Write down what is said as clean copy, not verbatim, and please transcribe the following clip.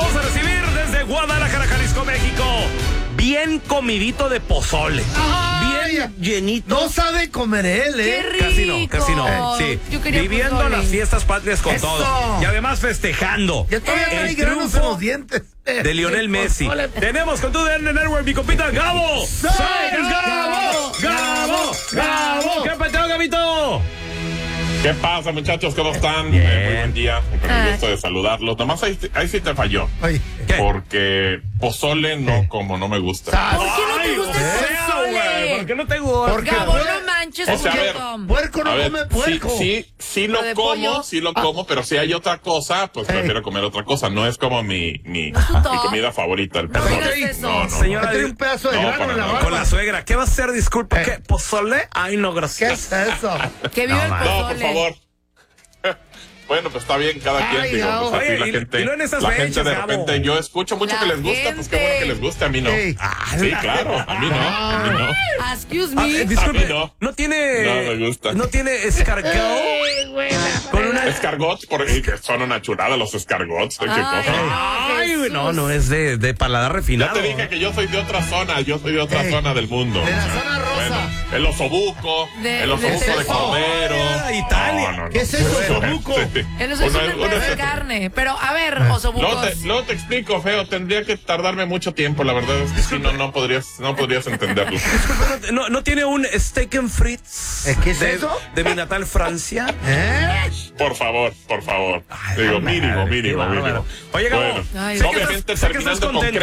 Vamos a recibir desde Guadalajara, Jalisco, México, bien comidito de pozole. Bien llenito. No sabe comer él, ¿eh? ¡Qué rico! Casi no. Sí. Yo quería Viviendo pozole. las fiestas patrias con Eso. todo. Y además festejando Ya todavía el trae granos en triunfo los dientes. de Lionel Messi. Pozole. Tenemos con tu DN Network mi compita Gabo. ¡Sáenz, Gabo! ¡Gabo! ¡Gabo! ¿Qué peteo, Gabito? ¿Qué pasa, muchachos? ¿Cómo están? Bien. Muy buen día. Con el gusto de saludarlos. Nomás ahí sí te falló. Ay, ¿Qué? Porque pozole no como, no me gusta. ¿Por qué no te gusta el pozole? ¿Por qué no te gusta? Porque Gabo, fue- no manches, O sea, a ver, Tom. puerco no A ver, come puerco. sí ¿Lo de lo como, pollo? sí lo como, pero si hay otra cosa, pues prefiero comer otra cosa. No es como mi top. comida favorita, el No pozole. digas eso. No, no. Señora, Tiene un pedazo de No, grano para en la nada. barba. con la suegra. ¿Qué va a hacer? Disculpa. Eh. ¿Qué? ¿Pozole? Ay, no, ¿Qué gracias. es eso? Que vive el No, pozole. por favor. Bueno, pues está bien, cada Ay, quien, digo, Gabo. pues así Oye, la y gente, no en esas la gente fechas, de Gabo. repente, yo escucho mucho La que les gusta, pues qué bueno gente. que les guste, a mí no. Ey. Sí, claro, a mí no, a mí no. Excuse Ah, me. disculpe, A mí no. no tiene. No me gusta. No tiene escargot. Con una. Escargots, porque son una chulada los escargots, ¿de qué Ay, cosa? Ay, Jesús. no es de paladar Ya refinado. te dije que yo soy de otra zona, zona del mundo. De la zona rosa. Bueno, el osobuco, De el osobuco de Telefónica. cordero. Italia. No. ¿Qué es eso, osobuco? Sí. Eso es Uno- un uno- de carne. Pero, a ver, Luego osobucos. luego te explico, feo, tendría que tardarme mucho tiempo, la verdad es que sí, no podrías entenderlo. Disculpe, ¿no tiene un steak and frites? ¿Qué es de, eso? De mi natal Francia. ¿Eh? Por favor. Ay, Digo, madre, qué mínimo. bárbaro. Oye, Gabo, Bueno, Ay, sé que obviamente estás terminando con contento.